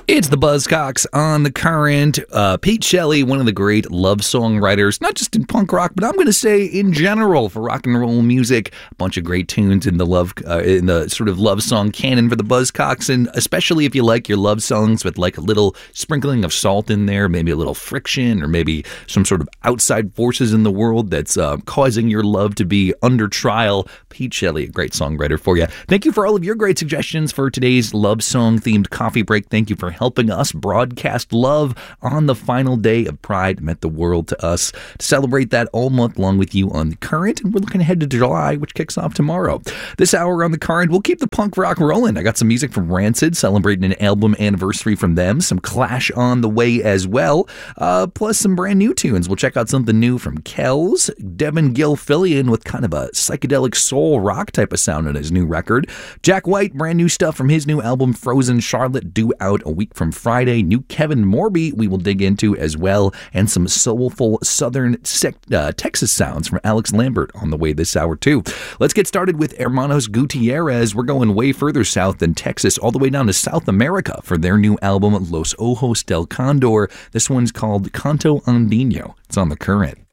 It's the Buzzcocks on the Current. Pete Shelley, one of the great love songwriters, not just in punk rock, but I'm going to say in general for rock and roll music. A bunch of great tunes in the sort of love song canon for the Buzzcocks, and especially if you like your love songs with like a little sprinkling of salt in there, maybe a little friction, or maybe some sort of outside forces in the world that's causing your love to be under trial. Pete Shelley, a great songwriter for you. Thank you for all of your great suggestions for today's love song themed coffee break. Thank you for helping us broadcast love on the final day of Pride meant the world to us. To celebrate that all month long with you on the Current, and we're looking ahead to July, which kicks off tomorrow. This hour on the Current, we'll keep the punk rock rolling. I got some music from Rancid, celebrating an album anniversary from them, some Clash on the way as well, plus some brand new tunes. We'll check out something new from Kells, Devin Gilfillian with kind of a psychedelic soul rock type of sound on his new record. Jack White, brand new stuff from his new album Frozen Charlotte, due out a week from Friday. New Kevin Morby we will dig into as well, and some soulful southern Texas sounds from Alex Lambert on the way this hour too. Let's get started with Hermanos Gutierrez. We're going way further south than Texas, all the way down to South America for their new album Los Ojos del Condor. This one's called Canto Andino. It's on the Current.